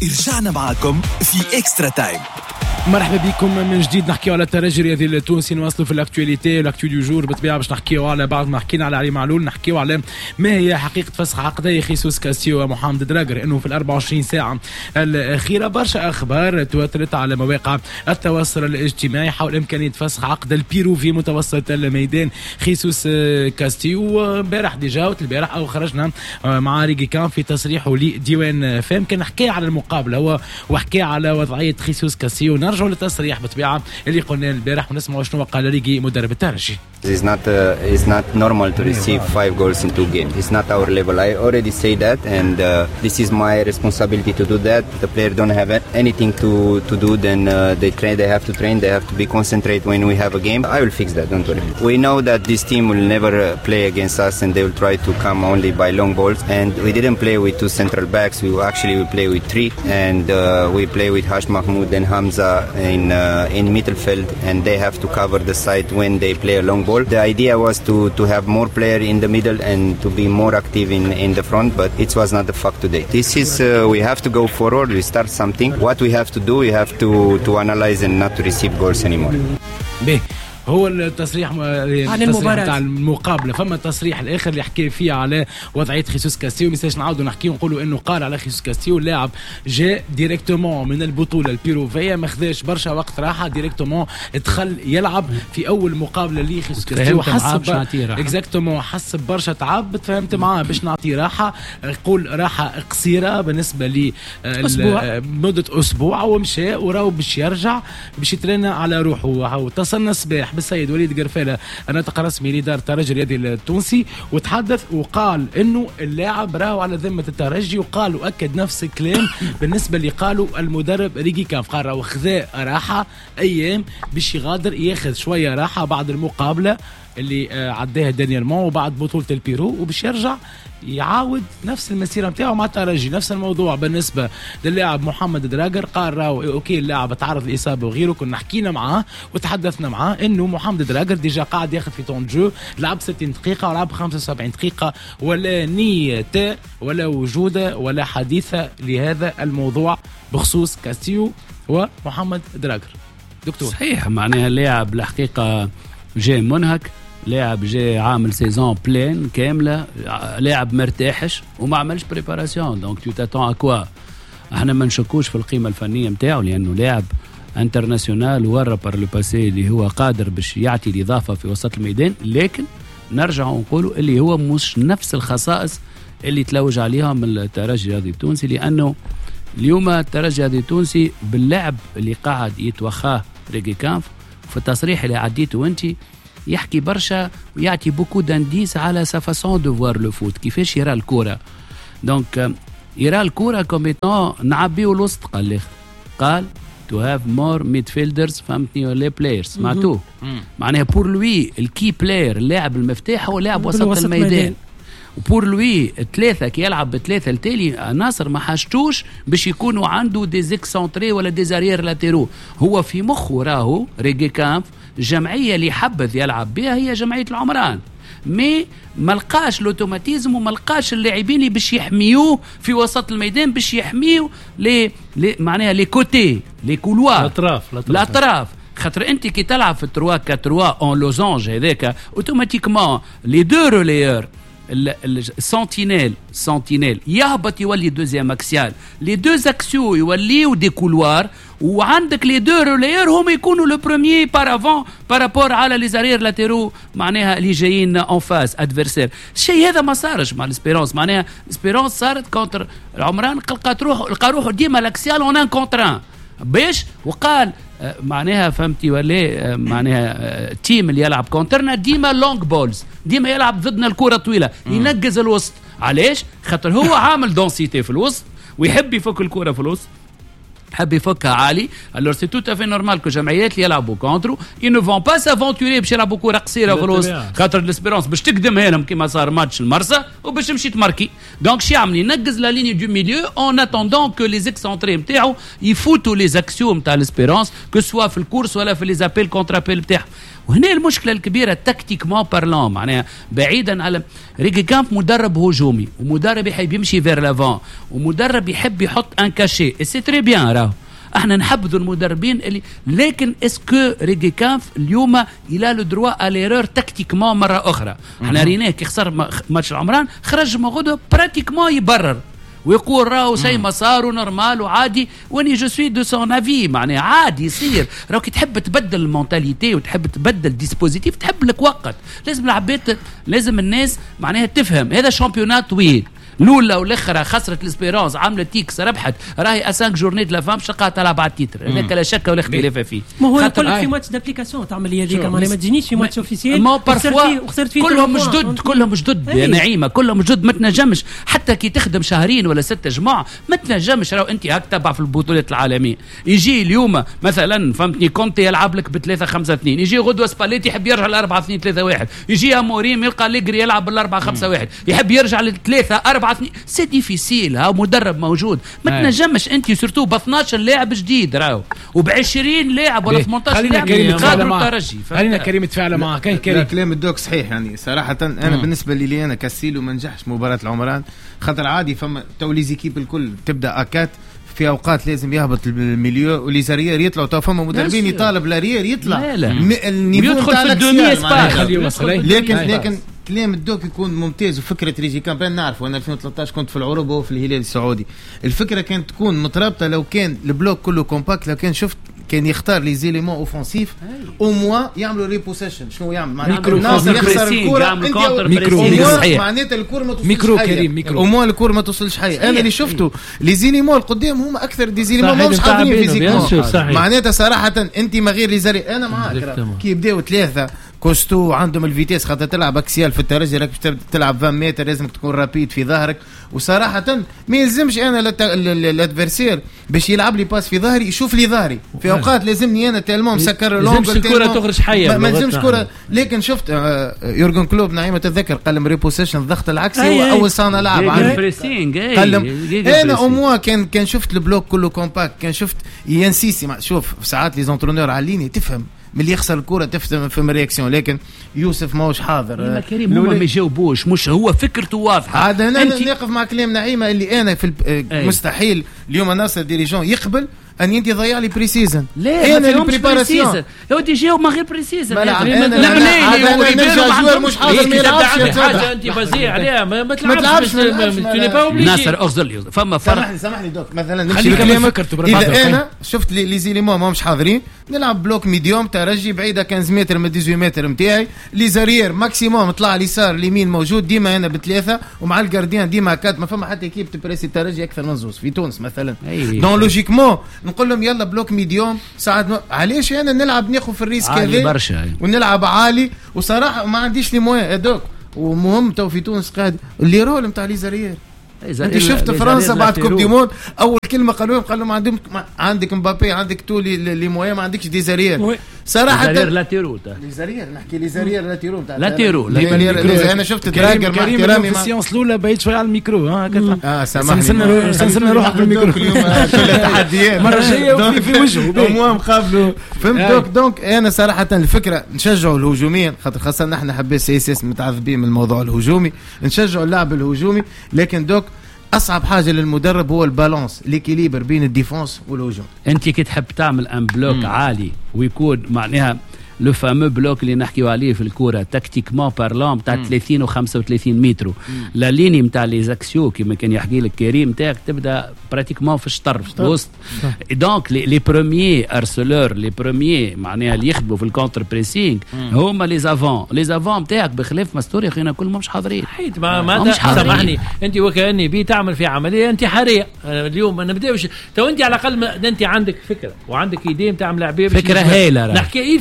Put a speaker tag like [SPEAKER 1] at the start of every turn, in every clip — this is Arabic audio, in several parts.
[SPEAKER 1] رجعنا معكم في إكسترا تايم.
[SPEAKER 2] مرحبا بكم من جديد. نحكيو على الترجي الرياضي التونسي، نواصلوا في الاكtualité دو جور. بالطبيعه باش نحكيو على بعض ما حكينا على علي معلول، نحكيو على ما هي حقيقه فسخ عقدي خيسوس كاسيو ومحمد دراجر. انه في ال 24 ساعه الاخيره برشا اخبار تواترت على مواقع التواصل الاجتماعي حول امكانيه فسخ عقد البيرو في متوسط الميدان خيسوس كاستيو. امبارح ديجا البارح او خرجنا مع ريغي كان في تصريحه لديوان فام، كان حكى على المقابله هو وحكى على وضعيه خيسوس كاستيو. نرجعوا للتصريح بالطبيعه اللي قلنا البارح ونسمعوا شنو قال ريغي مدرب الترجي.
[SPEAKER 3] It's not normal to receive 5 goals in 2 games. It's not our level. I already say that, and this is my responsibility to do that. The players don't have anything to do. Then they train. They have to train. They have to be concentrate when we have a game. I will fix that. Don't worry. We know that this team will never play against us, and they will try to come only by long balls. And we didn't play with 2 central backs. We play with 3, and we play with Hash Mahmoud and Hamza in midfield, and they have to cover the side when they play a long ball. The idea was to have more players in the middle and to be more active in the front, but it was not the fact today. This is we have to go forward. We start something. What we have to do, we have to analyze and not to receive goals anymore.
[SPEAKER 2] هو التصريح تاع المقابله. فما تصريح الاخر اللي حكي فيه على وضعيه خيسوس كاستيو. ميساج نعاودوا نحكيو نقولوا انه قال على خيسوس كاستيو اللاعب جاء ديريكتومون من البطوله البيروفيه، ما خذاش برشا وقت راحه، ديريكتومون دخل يلعب في اول مقابله ليه خيسوس كاستيو. حس برشا تعب. تفهمت معاه باش نعطيه راحه، يقول راحه قصيره بالنسبه لي مده اسبوع، ومشى وراو باش يرجع باش يترنى على روحه. واتصلنا الصباح بالسيد وليد قرفالة الناطق الرسمي لإدارة الترجي الرياضي التونسي، وتحدث وقال انه اللاعب راهو على ذمة الترجي، وقال واكد نفس الكلام بالنسبة اللي قالوا المدرب ريغي كان. قال راهو خذا راحة ايام باش يغادر ياخذ شوية راحة بعد المقابلة اللي عداها دانييرمون وبعد بطولة البيرو، وباش يرجع يعاود نفس المسيرة متاعه مع الترجي. نفس الموضوع بالنسبة للاعب محمد دراجر. قال راهو اوكي اللاعب تعرض لإصابة وغيره، كنا حكينا معاه وتحدثنا معاه انه محمد دراجر ديجا قاعد ياخذ في طون جو، لعب 60 دقيقة ولعب 75 دقيقة، ولا نية ولا وجود ولا حديثة لهذا الموضوع بخصوص كاستيو ومحمد دراجر. دكتور
[SPEAKER 4] صحيح، معناها اللاعب الحقيقة جاي منهك، لاعب جاي عامل سيزون بلين كامله، لاعب مرتاحش وما عملش بريباراسيون. دونك تو تاتون اكوا احنا ما نشكوش في القيمه الفنيه نتاعو، لانه لاعب انترناسيونال ورا بار لو باسي اللي هو قادر باش يعطي الاضافه في وسط الميدان. لكن نرجع ونقولوا اللي هو مش نفس الخصائص اللي تلوج عليهم الترجي الرياضي التونسي، لانه اليوم الترجي الرياضي التونسي باللعب اللي قاعد يتوخاه ريغي كانف في التصريح اللي عديته انت يحكي برشا ويعطي بوكو دانديس على سا فاسون دو فوار لو فوت، كيفاش يرى الكرة. دونك يرى الكرة كوميتون نعبيو الوسط. قال تو هاف مور ميدفيلدرز، فهمتني ولا بلايرز؟ سمعتوه؟ معناها بور لوي الكي بلاير اللاعب المفتاح هو لاعب وسط الميدان، وبور لوي 3 كي يلعب ب3 التالي ناصر ما حاجتوش باش يكونوا عنده دي زيكسونتري ولا دي زارير لاتيرو. هو في مخه راهو ريغي كانف الجمعية اللي حبذ يلعب بها هي جمعية العمران، مي ملقاش لوتوماتيزم وملقاش اللاعبين اللي باش يحميوه في وسط الميدان، باش يحميوه معناها لي كوتي لي كولوار الاطراف. خاطر انت كي تلعب في 3-4-3 اون لوزونج هذاك اوتوماتيكمون لي دو روليور سنتينيل يهبط يولي دوزيام اكسيال، لي دو اكسيو يوليو دي كولوار، وعندك لي دو روليور هم يكونوا لو بروميير بارافون بارابور على لي زارير لاتيرو معناها اللي جايين اون فاس ادفيرسير. الشيء هذا ما صارش مع الاسبيرونس. معناها الاسبيرونس صارت كونتر العمران، لقى روحه ديما الاكسيال اون ان كونتر باش وقال معناها فهمتي ولا معناها تيم اللي يلعب كونترنا ديما لونج بولز، ديما يلعب ضدنا الكرة طويلة، ينقز الوسط. علاش؟ خاطر هو عامل دونسيتي في الوسط ويحب يفك الكرة في الوسط، حب يفكها عالي. alors c'est tout à fait normal que جمعيات اللي يلعبوا كونترو ils ne vont pas s'aventurer باش يلعبوا كره قصيره وخلاص خاطر الاسبيرونس باش تقدمها لهم كيما صار ماتش المرسى وباش تمشي تماركي. دونك شي يعمل ينقز لا ليني دو ميليو en attendant que les excentrés نتاعو يفوتوا les actions نتاع الاسبيرونس que soit في الكورس ولا في les appels contre appels نتاعهم. وهنا المشكله الكبيره تكتيكمون بارلون معناها بعيدا على ريكي كامب مدرب هجومي ومدرب يحب يمشي فير لافون ومدرب يحب يحط ان كاشي اي سي تري بيان راهو احنا نحبذوا المدربين اللي لكن اسكو ريكي كامب اليوم الى لو دروا اليرور تكتيكمون مره اخرى. احنا ريناه كي خسر ماتش العمران خرج مغدو براتيكمون يبرر ويقول راهو سي مسار ونورمال وعادي واني جو سوي دو سون افي معناها عادي يصير. راهو كي تحب تبدل المونتاليتي وتحب تبدل ديسبوزيتيف تحب لك وقت. لازم العباد لازم الناس معناها تفهم هذا شامبيونات طويل. الاولى والاخرى خسرت الاسبيرونس عملت تيكس ربحت راهي اسانك جورني دو لا فام شقا تلعب على التيتر هذاك لا شك ولا اختلاف فيه.
[SPEAKER 5] ما هو يقول لك في ماتش دابليكاسيون تعمل هي هذيك ما تجينيش في ماتش اوفيسيال
[SPEAKER 4] وخسرت فيه كلهم جدد يا نعيمه كلهم جدد ما تنجمش حتى كي تخدم شهرين ولا 6 جمعة ما تنجمش. راهو انت هاك تبع في البطولات العالميه يجي اليوم مثلا فهمتني كونتي يلعب لك ب3-5-2 يجي غدوه سباليتي يحب يرجع ل4-2-3-1 يجي اموريم يلقى ليغري يلعب بال4-5-1 يحب يرجع ل3-4-2 سي ديفيسيل. ها مدرب موجود ما تنجمش انت سورتو ب 12 لاعب جديد راهو وب20 لاعب ولا 18 لاعب قادر الترجي.
[SPEAKER 2] خلينا كريم يتفاعل معك. كريم
[SPEAKER 6] كلام الدوك صحيح يعني صراحه انا بالنسبه لي انا كاسيلو ما نجحش مباراه العمران خاطر عادي فما تو لي زيكيب الكل تبدا اكات في اوقات لازم يهبط الميليو وليزاريير يطلعوا تو فما مدربين يطالب لاريير يطلع النيفو
[SPEAKER 4] يدخل في الدومي اسباس.
[SPEAKER 6] لكن كلام الدوك يكون ممتاز. وفكره ريجي كامبين نعرف وانا 2013 كنت في العروبه وفي الهلال السعودي الفكره كانت تكون مترابطه. لو كان البلوك كله كومباكت لو كان شفت كان يختار لي زيليمون اوفنسيف او موا يعملوا ريبوسيشن شنو يعمل معناتها يخسر الكره معناتها الكره ما توصلش
[SPEAKER 2] ميكرو كريم ميكرو
[SPEAKER 6] او موا الكره ما توصلش حي. انا اللي شفته لي زيليمون القدام هما اكثر دي زيليمون مش حاضرين فيزيكمون معناتها صراحه انت ما غير لي زاري انا معاك كي يبداو 3 كوستو عندهم الفيتيس خاطر تلعب اكسيال في الترجي راك باش تلعب 20 متر لازم تكون رابيد في ظهرك. وصراحه ما يلزمش انا الادفيرسير باش يلعب لي باس في ظهري يشوف لي ظهري في اوقات لازمني انا تالمون مسكر لونجل
[SPEAKER 4] الكره تخرج حيه
[SPEAKER 6] ما لازمش كره. لكن شفت يورجن كلوب نعيمه تتذكر قال ريبوسيشن الضغط العكسي اول صانع لعب قال انا اموا كان شفت البلوك كله كومباكت كان شفت ينسيسي شوف ساعات لي زونترونور على الليني تفهم من اللي يخسر الكرة تفهم في الرياكسيون. لكن يوسف ماهوش حاضر
[SPEAKER 4] كريم هو ما يجاوبوش مش هو فكرته واضحة.
[SPEAKER 6] عاد انا نقف مع كلام نعيمة اللي انا في مستحيل اليوم ناصر ديريجون يقبل ان انت ضيع لي بريسيزن.
[SPEAKER 4] لا انا البريباراسيون لو تجيو ما غير بريسيزن
[SPEAKER 6] انا مش حاضر ما يلعبش
[SPEAKER 4] حاجه انت فظيع عليها ما تلعبش ناصر اغزل فما فرق.
[SPEAKER 6] سامحني دوك مثلا نمشي لكلامك اذا انا شفت لي زيليمون ما مش حاضرين نلعب بلوك ميديوم ترجي بعيده 15 متر من 18 متر نتاعي لي زارير ماكسيموم طلع اليسار اليمين موجود ديما انا ب3 ومع الجارديان ديما 4 ما فما حتى كيب تبريسي ترجي اكثر من زوز في تونس مثلا. دون لوجيكمون نقول لهم يلا بلوك ميديوم ساعات علاش انا نلعب ناخذ في الريسك هذا ونلعب عالي. وصراحه ما عنديش لي مويه دوك ومهم تو في تونس قاعد اللي رول نتاع لي زارير. انت شفت فرنسا بعد كوب دي موند اول كلمه قالوا لهم عندك مبابي عندك تولي لي مويه ما عندكش دي زارير صراحه
[SPEAKER 4] لا تيرو
[SPEAKER 6] لي زارير نحكي لي زارير
[SPEAKER 4] لا تيرو
[SPEAKER 6] انا شفت دراجر مع احترامي
[SPEAKER 2] في السيونس الاولى بعيد شويه على الميكرو
[SPEAKER 6] سامحني
[SPEAKER 2] سنسنا روحك بالميكرو
[SPEAKER 6] كل يوم تحديات
[SPEAKER 2] مره جايه في وجهه
[SPEAKER 6] المهم قابلوا فهمت دونك انا صراحه الفكره نشجعوا الهجوميين خاطر خاصه نحن حبيت اس متعذبين من الموضوع الهجومي نشجعوا اللعب الهجومي. لكن دوك اصعب حاجه للمدرب هو البالانس ليكيليبر بين الديفونس والهجوم.
[SPEAKER 4] انت كي تحب تعمل ان بلوك عالي ويكون معناها لو فامو بلوك اللي نحكيو عليه في الكوره تكتيكمون بارلون تاع 30 و35 متر لا ليني نتاع لي زاكسيو كيما كان يحكي لك كريم نتاعك تبدا براتيكمون في الشطر في الوسط. دونك لي بروميي ارسلور لي بروميي معناها اللي يخدموا في الكونتر بريسينغ هما لي زافون نتاعك بخلاف ماستوري خلينا كلهم مش حاضرين.
[SPEAKER 7] حيت ما سامحني انت وكاني بي تعمل في عمليه انتحاريه اليوم ما نبداوش تو انت على الاقل انت عندك فكره وعندك ايديه نتاع لاعبين
[SPEAKER 4] فكره هايله
[SPEAKER 7] نحكي ايه فكره هايله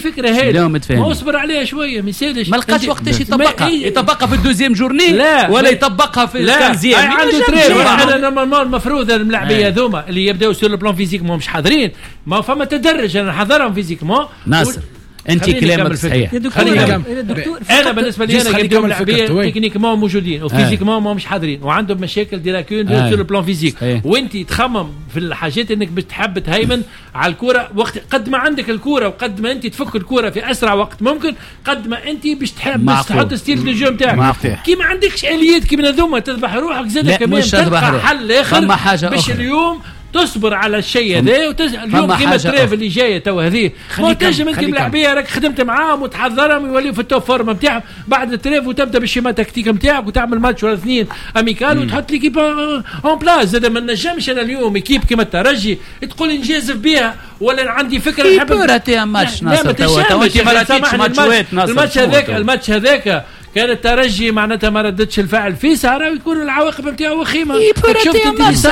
[SPEAKER 4] اليوم متفاهم
[SPEAKER 7] ما اصبر عليها شويه ما يسالش
[SPEAKER 4] ما لقاش وقتاش يطبقها في الدوزيام جورني ولا يطبقها في الكانزيام
[SPEAKER 7] عنده تريف. انا المفروض الملاعبيه هذوما اللي يبداو سور البلان فيزيك مش حاضرين ما فما تدرج انا حضرهم فيزيكمون
[SPEAKER 4] ناصر انت كلامك صحيح.
[SPEAKER 7] يا دكتور انا بالنسبه لي انا قدام اللاعبيه تكنيكمون موجودين وفيزيكمون ما مش حاضرين وعندهم مشاكل ديراكون سور البلان فيزيك وانت تخمم في الحاجات انك بتحب تهيمن على الكره وقت قد ما عندك الكره وقد ما انت تفك الكره في اسرع وقت ممكن قد ما انت باش تحب تحط ستيل دو جو نتاعك كي ما عندكش اليات كي من هذوما تذبح روحك زاد كمان تلقى حل اخر باش اليوم تصبر على الشيء هذا اليوم كيما التريف اللي جايه تو هذه ما تنجم انت ملاعبيه راك خدمت معاهم وتحضرهم يوليو في التوب فورم نتاعهم بعد التريف وتبدا بالشيما تكتيك نتاعك وتعمل ماتش ولا اثنين اميكال وتحط ليكيب اون بلاس. زاد ما نجمش انا اليوم اكيب كيما الترجي تقول نجازف بها ولا عندي فكره نحب
[SPEAKER 4] راتي ماتش ناصر تو انت ما راتيش ماتشات ناصر
[SPEAKER 7] الماتش هذاك كان الترجي معناتها ما ردتش الفعل فيه سهرة ويكون العواقب نتاعو وخيمه.
[SPEAKER 4] شفت انت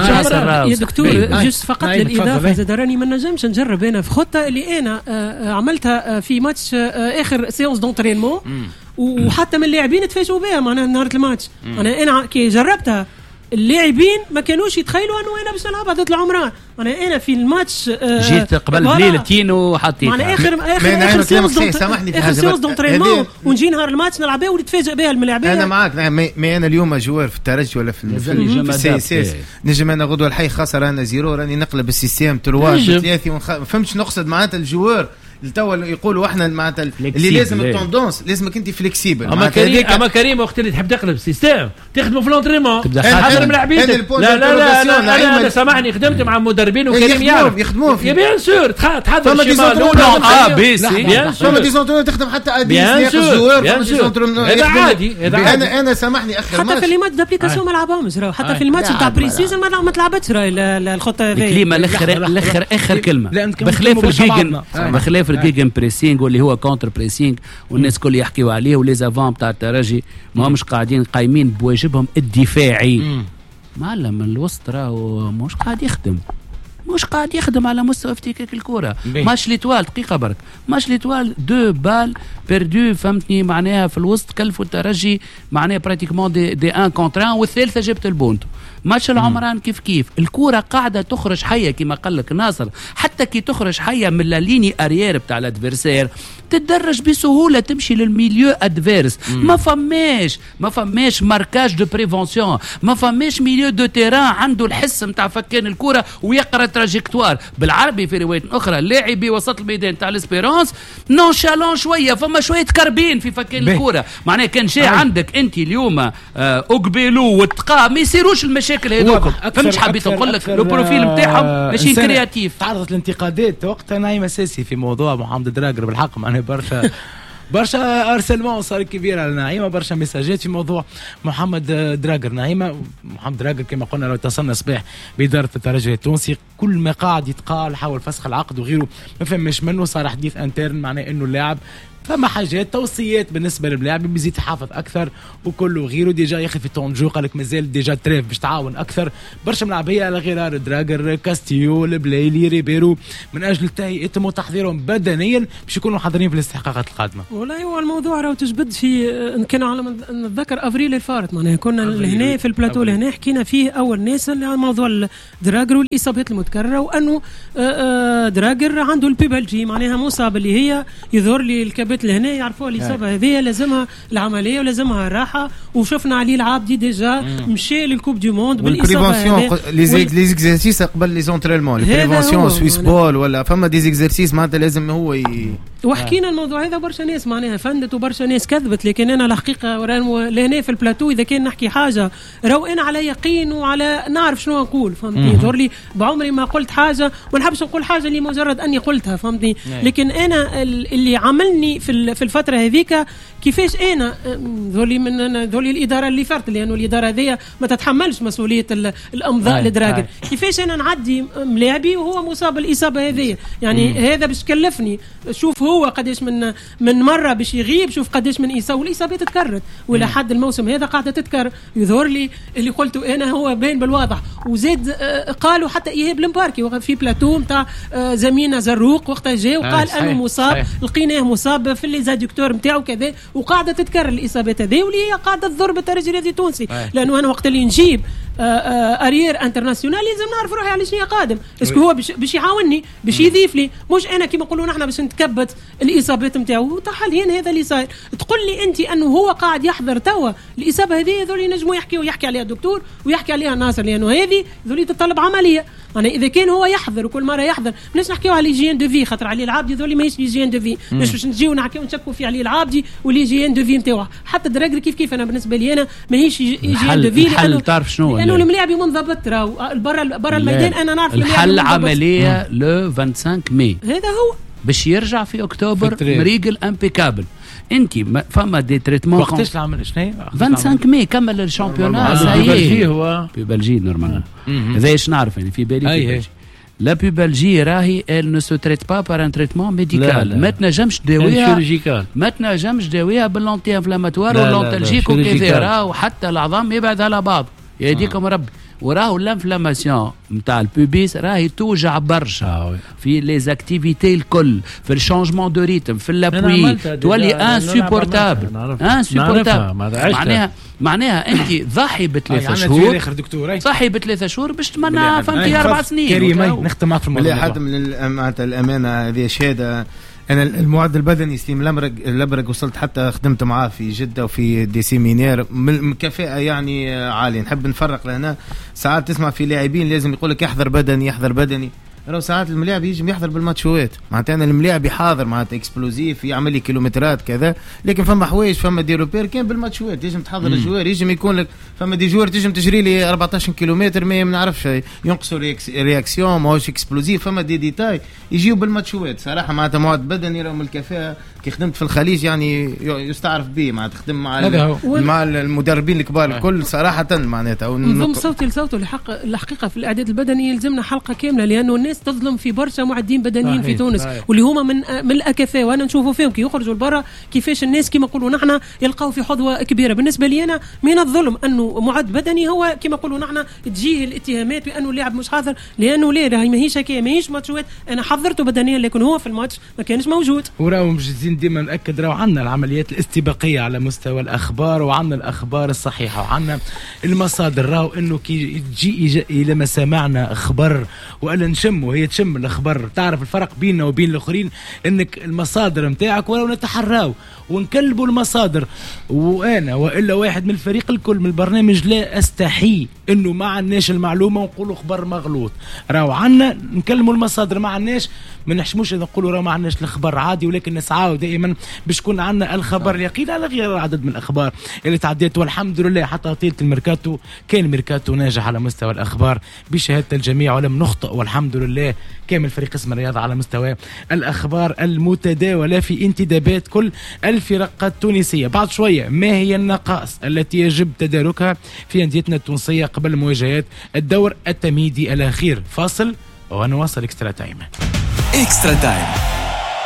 [SPEAKER 5] يا دكتور جست فقط للاضافه زاد راني ما نجمش نجرب انا في خطه اللي انا عملتها في ماتش اخر سيونس دونترينمون وحتى من اللاعبين تفاجئوا بها معناها نهار الماتش. انا كي جربتها اللاعبين ما كانوش يتخيلوا انه انا باش نلعب ضد العمران. انا في الماتش
[SPEAKER 4] جيت قبل بليلتين وحطيت
[SPEAKER 5] انا اخر سيونس دونترينمون ونجي نهار الماتش نلعبها ونتفاجئ بها الملاعبين.
[SPEAKER 6] انا معاك ما انا اليوم جوار في الترجي ولا في السي نجم انا غدوه الحي خسر انا زيرو راني نقلب السيستم 3 3 ما فهمتش نقصد معناتها الجوار التوا يقولوا احنا معناتها اللي لازم التوندونس لازمك انت فليكسيبل.
[SPEAKER 7] اما كريم وقت اللي تحب تقلب السيستم تخدموا في لونتريمون حضر ملاعبين. لا انا سامحني خدمت مع مدربين وكريم
[SPEAKER 6] يخدموه
[SPEAKER 7] يا بيان سور تحضر
[SPEAKER 6] الشمال بيان سور ديزونترون تخدم حتى ادي
[SPEAKER 7] هذا عادي.
[SPEAKER 6] انا سامحني اخر
[SPEAKER 5] حتى في الماتش دابليكاسيون ما لعبهمش حتى في الماتش تاع بريسيزن ما تلعبتش الخطه هذه.
[SPEAKER 4] الكلمه الاخر اخر كلمه بخلاف الجيجن بخلاف الجيجن بريسينغ واللي هو كونتر بريسينغ والناس كل يحكيوا عليه وليزافون تاع الترجي ما همش قاعدين قايمين بواجبهم الدفاعي. معلم الوسط راهو مش قاعد يخدم على مستوى افتكاك الكرة. ماتش ليتوال دقيقة برك ماتش ليتوال 2 بال بيردو فهمتني معناها في الوسط كلفوا الترجي معناها براتيكمون دي 1 كونتر 1 والثالثة جبت البونتو. ماتش العمران كيف الكرة قاعدة تخرج حية كما قال لك ناصر حتى كي تخرج حية من الليني اريير بتاع الادفيرسير تتدرج بسهولة تمشي للميليو ادفيرس. ما فماش ماركاج دو بريفونسيون ما فماش ميليو دو تيران عنده الحس متاع فكان الكرة ويقرا تراجيكتوار بالعربي. في رواية اخرى لاعبي وسط الميدان تاع الاسبيرونس نونشالون شوية فما شوية كربين في فكان الكرة معناها كان جاي عندك انت اليوم اقبلو وتقا ما يصيروش المشاكل هذوك. فمش حبيت نقول لك البروفيل نتاعهم ماشي كرياتيف.
[SPEAKER 2] تعرضت الانتقادات وقتها نايم اساسي في موضوع محمد دراجر بالحق معناها برشا ارسلمون صار كبير على نعيمه برشا مساجات في موضوع محمد دراجر. نعيمه محمد دراجر كما قلنا لو اتصلنا صباح باداره الترجي التونسي كل ما قاعد يتقال حول فسخ العقد وغيره ما فهمش منه صار حديث انترن معناه انه اللاعب فما حاجات توصيات بالنسبه للاعب بيزيد يحافظ اكثر وكله غيره ديجا يا اخي في طونجو قال لك مازال ديجا تريف باش تعاون اكثر برشا ملاعبيه على غرار دراجر كاستيو البلايلي ريبيرو من اجل تهيئتهم وتحضيرهم بدنيا باش يكونوا حاضرين في الاستحقاقات القادمه.
[SPEAKER 5] والله هو الموضوع راهو تجبد في كان على نتذكر افريل الفارط معناها كنا لهنا في البلاتو لهنا حكينا فيه اول ناس على موضوع دراجر والاصابات المتكرره وانه دراجر عنده البيبالجي معناها مصاب اللي هي يظهر لي الكبد لهنا يعرفوا الإصابة هذه لازمها العملية ولازمها الراحة. وشفنا علي العابدي ديجا مشي للكوب دي موند
[SPEAKER 6] بالإصابة هذه لي زيكزارسيس قبل لي زونترينمون البريفونسيون سويس بول ولا فما دي زيكزارسيس معناتها لازم هو
[SPEAKER 5] وحكينا الموضوع هذا برشا ناس معناها فندت وبرشا ناس كذبت. لكن أنا الحقيقة لهنا في البلاتو إذا كان نحكي حاجة راهو أنا على يقين وعلى نعرف شنو نقول فهمتني. يظهر لي بعمري ما قلت حاجة ما نحبش نقول حاجة اللي مجرد أني قلتها فهمتني. لكن أنا اللي عملني في الفترة هذيك كيفاش أنا ذولي الإدارة اللي فرت لأنه الإدارة هذه ما تتحملش مسؤولية الأمضاء لدراجر. كيفاش أنا نعدي ملاعبي وهو مصاب الإصابة هذه يعني هذا باش كلفني. شوف هو قداش من مره باش يغيب، شوف قداش من اصابه، والاصابات تكررت ولا حد الموسم هذا قاعده تتكرر. يظهر لي اللي قلته انا هو باين بالواضح. وزاد قالوا حتى ايهاب المباركي في بلاتو نتاع زميلنا زروق وقتها جاء وقال انه مصاب، لقيناه مصاب في لي زادكتور نتاعو كذا، وقاعده تتكرر الاصابات هذه واللي هي قاعده تضر بالترجي الرياضي التونسي. لانه انا وقت اللي نجيب اريير انترناسيونال لازم نعرف روحي على شنو قادم، اسكو هو باش يعاونني باش يضيف لي، مش انا كيما نقولوا نحن باش نتكبت الاصابات نتاعو. حاليا هذا اللي صاير. تقول لي انت انه هو قاعد يحضر توا الاصابه هذه، هذول ينجموا يحكي عليها الدكتور ويحكي عليها ناصر، لانه هذه ذولي تتطلب عمليه. انا اذا كان هو يحضر وكل مره يحضر، بلاش نحكيو على ليجيان دو في، خاطر علي العابدي ذولي ماهيش ليجيان دو في، باش نجيو نحكيو نشكوا في علي العابدي وليجيان دو في نتاعو. حتى الدراجر كيف انا بالنسبه لي انا ماهيش ليجيان دو في،
[SPEAKER 4] الحل تعرف شنو؟
[SPEAKER 5] لانه الملاعب منضبط، راهو برا الميدان انا نعرف
[SPEAKER 4] الحل عمليه لو 25 ماي،
[SPEAKER 5] هذا هو
[SPEAKER 4] باش يرجع في اكتوبر مريقل امبيكابل. انت فما دي تريتمون
[SPEAKER 2] وقتاش العمل شنو
[SPEAKER 4] 25 ماي كمل الشامبيونات
[SPEAKER 7] في هو
[SPEAKER 4] في بلجي نورمال. هذا ايش نعرف يعني في بالي في بلجي. لا بلجي راهي ال نو سو تريت با بار ان تريتمون ميديكال، ما تنجمش تداويها، ما تنجمش تداويها باللونتي انفلاماتوار واللونتالجيك وكذا، وحتى العظام يبعد على بعض يهديكم ربي. وراهو الانفلاماسيون نتاع البوبيس راهي توجع برشا في لي زاكتيفيتي الكل، في الشانجمون دو ريتم، في لابوي، تولي انسوبورتابل. معناها انت ضحي ب3 شهور، ضحي ب3 شهور باش تمنى فهمتي 4 سنين.
[SPEAKER 2] كريم نختم معك في الموضوع.
[SPEAKER 6] حتى من الامانه هذه شهاده. انا المعد البدني سليم لبرق وصلت حتى خدمت معاه في جده وفي دي سيمينير من كفاءه يعني عاليه. نحب نفرق لهنا. ساعات تسمع في لاعبين لازم يقول لك يحضر بدني، لو ساعات الملاعب يجي يحضر بالماتشوات، معناتها انا الملاعب يحاضر معناتها اكسبلوزيف يعمل لي كيلومترات كذا، لكن فما حوايج فما دي روبير كان بالماتشوات يجم تحضر الجوار، يجم يكون لك فما دي جوار تجم تجري لي 14 كيلومتر ما نعرفش ينقصوا رياكسيون ماهوش اكسبلوزيف، فما دي ديتاي يجيو بالماتشوات. صراحه معناتها معد بدني رغم الكفاءه كي خدمت في الخليج يعني يستعرف به، معناتها تخدم مع المدربين الكبار الكل صراحه معناتها.
[SPEAKER 5] نضم صوتي لصوته الحقيقه في الاعداد البدني يلزمنا حلقه كامله، لانه الناس تظلم في برشا معدين بدنيين في تونس واللي هما من الاكفاء، وانا نشوفوا فيهم كي يخرجوا لبرا كيفاش الناس كما نقولوا نحن يلقاو في حظوه كبيره. بالنسبه لي انا من الظلم انه معد بدني هو كما نقولوا نحن تجيه الاتهامات بانه اللاعب مش حاضر، لانه لا راهي ماهيش هكايا، ماهيش ماتشات. انا حضرته بدنيا لكن هو في الماتش ما كانش موجود.
[SPEAKER 2] وراو مجزين ديما ناكد راو عندنا العمليات الاستباقيه على مستوى الاخبار، وعندنا الاخبار الصحيحه، وعندنا المصادر. راو انه كي تجي الى ما سمعنا اخبار والا نشموا هي تشم الاخبار، تعرف الفرق بيننا وبين الاخرين انك المصادر نتاعك ولو نتحراو ونكلبوا المصادر. وانا والا واحد من الفريق الكل من البرنامج لا استحي انه ما عندناش المعلومه ونقولوا خبر مغلوط. راو عنا نكلموا المصادر، ما عندناش ما نحشموش نقولوا راو ما عندناش الخبر عادي، ولكن نسعاو دائما باش يكون عندنا الخبر اليقين على غير عدد من الاخبار اللي تعديت. والحمد لله حتى طيله الميركاتو كان ميركاتو ناجح على مستوى الاخبار بشهاده الجميع ولم نخطئ، والحمد لله كامل فريق قسم الرياضه على مستوى الاخبار المتداوله في انتدابات كل الفرق التونسيه. بعد شويه ما هي النقائص التي يجب تداركها في انديتنا التونسيه قبل مواجهات الدور التمهيدي الاخير؟ فاصل ونواصل اكسترا تايم.
[SPEAKER 1] اكسترا تايم